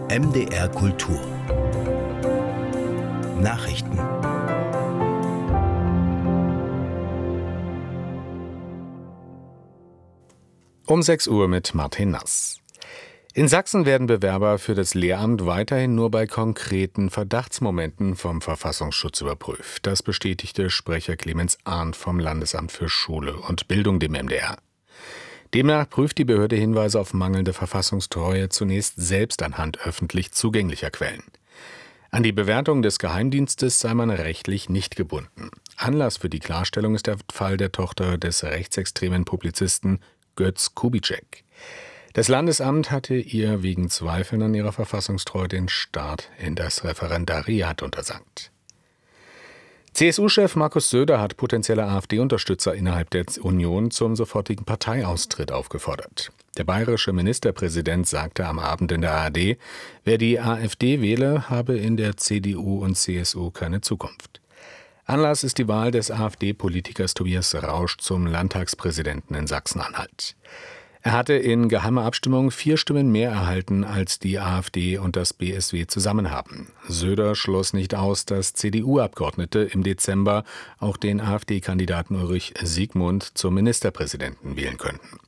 MDR Kultur Nachrichten. Um 6 Uhr mit Martin Nass. In Sachsen werden Bewerber für das Lehramt weiterhin nur bei konkreten Verdachtsmomenten vom Verfassungsschutz überprüft. Das bestätigte Sprecher Clemens Arndt vom Landesamt für Schule und Bildung dem MDR. Demnach prüft die Behörde Hinweise auf mangelnde Verfassungstreue zunächst selbst anhand öffentlich zugänglicher Quellen. An die Bewertung des Geheimdienstes sei man rechtlich nicht gebunden. Anlass für die Klarstellung ist der Fall der Tochter des rechtsextremen Publizisten Götz Kubitschek. Das Landesamt hatte ihr wegen Zweifeln an ihrer Verfassungstreue den Start in das Referendariat untersagt. CSU-Chef Markus Söder hat potenzielle AfD-Unterstützer innerhalb der Union zum sofortigen Parteiaustritt aufgefordert. Der bayerische Ministerpräsident sagte am Abend in der ARD, wer die AfD wähle, habe in der CDU und CSU keine Zukunft. Anlass ist die Wahl des AfD-Politikers Tobias Rausch zum Landtagspräsidenten in Sachsen-Anhalt. Er hatte in geheimer Abstimmung 4 Stimmen mehr erhalten, als die AfD und das BSW zusammen haben. Söder schloss nicht aus, dass CDU-Abgeordnete im Dezember auch den AfD-Kandidaten Ulrich Siegmund zum Ministerpräsidenten wählen könnten.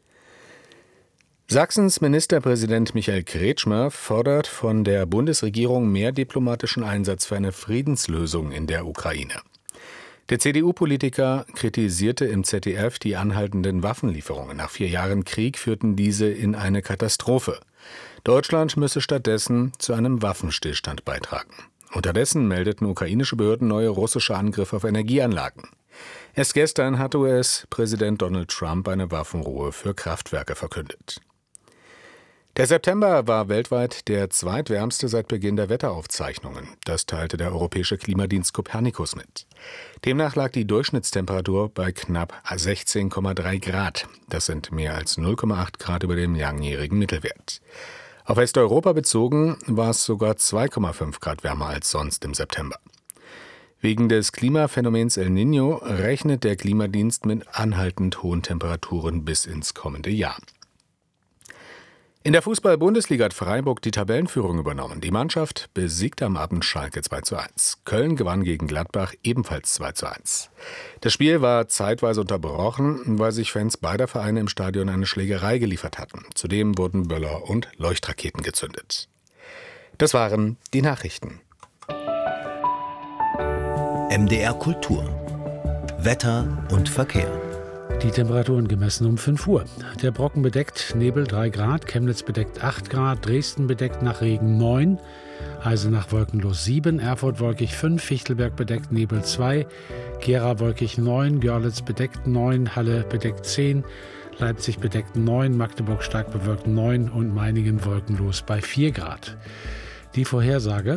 Sachsens Ministerpräsident Michael Kretschmer fordert von der Bundesregierung mehr diplomatischen Einsatz für eine Friedenslösung in der Ukraine. Der CDU-Politiker kritisierte im ZDF die anhaltenden Waffenlieferungen. Nach 4 Jahren Krieg führten diese in eine Katastrophe. Deutschland müsse stattdessen zu einem Waffenstillstand beitragen. Unterdessen meldeten ukrainische Behörden neue russische Angriffe auf Energieanlagen. Erst gestern hatte US-Präsident Donald Trump eine Waffenruhe für Kraftwerke verkündet. Der September war weltweit der zweitwärmste seit Beginn der Wetteraufzeichnungen. Das teilte der europäische Klimadienst Copernicus mit. Demnach lag die Durchschnittstemperatur bei knapp 16,3 Grad. Das sind mehr als 0,8 Grad über dem langjährigen Mittelwert. Auf Westeuropa bezogen war es sogar 2,5 Grad wärmer als sonst im September. Wegen des Klimaphänomens El Niño rechnet der Klimadienst mit anhaltend hohen Temperaturen bis ins kommende Jahr. In der Fußball-Bundesliga hat Freiburg die Tabellenführung übernommen. Die Mannschaft besiegte am Abend Schalke 2:1. Köln gewann gegen Gladbach ebenfalls 2:1. Das Spiel war zeitweise unterbrochen, weil sich Fans beider Vereine im Stadion eine Schlägerei geliefert hatten. Zudem wurden Böller und Leuchtraketen gezündet. Das waren die Nachrichten. MDR Kultur Wetter und Verkehr. Die Temperaturen gemessen um 5 Uhr. Der Brocken bedeckt, Nebel 3 Grad, Chemnitz bedeckt 8 Grad, Dresden bedeckt nach Regen 9, Eisenach wolkenlos 7, Erfurt wolkig 5, Fichtelberg bedeckt, Nebel 2, Gera wolkig 9, Görlitz bedeckt 9, Halle bedeckt 10, Leipzig bedeckt 9, Magdeburg stark bewölkt 9 und Meiningen wolkenlos bei 4 Grad. Die Vorhersage: